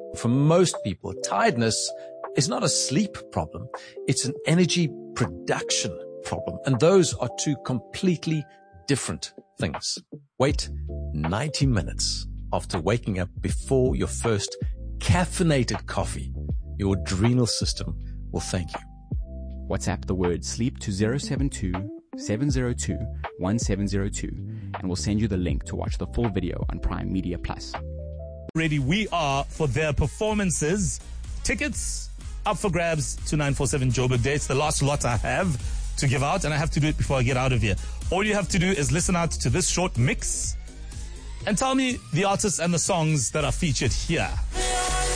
For most people, tiredness is not a sleep problem. It's an energy production problem. And those are two completely different things. Wait 90 minutes after waking up before your first caffeinated coffee. Your adrenal system will thank you. WhatsApp the word sleep to 072-702-1702 and we'll send you the link to watch the full video on Prime Media Plus. Ready we are for their performances. Tickets up for grabs to 947 Joburg Day. It's the last lot I have to give out, and I have to do it before I get out of here. All you have to do is listen out to this short mix and tell me the artists and the songs that are featured here.